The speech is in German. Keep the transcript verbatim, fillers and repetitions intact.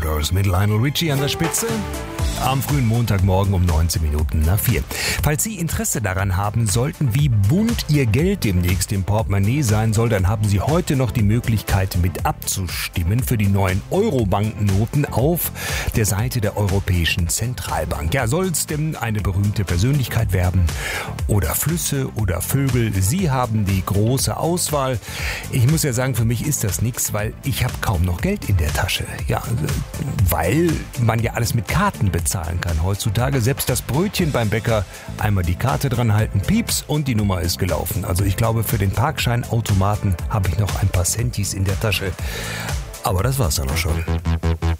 Motors mit Lionel Richie an der Spitze. Am frühen Montagmorgen um neunzehn Minuten nach vier. Falls Sie Interesse daran haben sollten, wie bunt Ihr Geld demnächst im Portemonnaie sein soll, dann haben Sie heute noch die Möglichkeit, mit abzustimmen für die neuen Euro-Banknoten auf der Seite der Europäischen Zentralbank. Ja, soll es denn eine berühmte Persönlichkeit werben oder Flüsse oder Vögel? Sie haben die große Auswahl. Ich muss ja sagen, für mich ist das nichts, weil ich habe kaum noch Geld in der Tasche. Ja, weil man ja alles mit Karten bezahlt. Zahlen kann heutzutage. Selbst das Brötchen beim Bäcker, einmal die Karte dran halten, pieps und die Nummer ist gelaufen. Also ich glaube, für den Parkscheinautomaten habe ich noch ein paar Centis in der Tasche. Aber das war's dann auch schon.